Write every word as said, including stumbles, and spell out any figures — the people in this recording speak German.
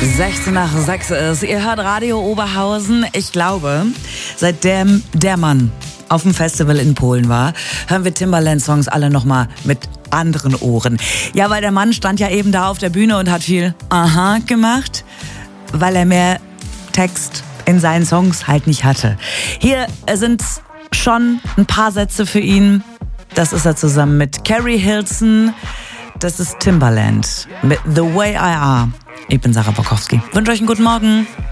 sechzehn nach sechs ist. Ihr hört Radio Oberhausen. Ich glaube, seitdem der Mann auf dem Festival in Polen war, hören wir Timbaland-Songs alle nochmal mit anderen Ohren. Ja, weil der Mann stand ja eben da auf der Bühne und hat viel Aha gemacht, weil er mehr Text in seinen Songs halt nicht hatte. Hier sind schon ein paar Sätze für ihn. Das ist er zusammen mit Carrie Hilson. Das ist Timbaland mit The Way I Are. Ich bin Sarah Bokowski. Wünsche euch einen guten Morgen.